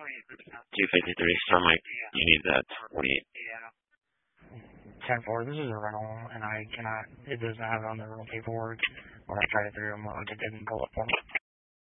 253. Sound like you need that 28. 10-4, this is a rental, and it doesn't have it on the rental paperwork. When I tried it through, it didn't pull up for me.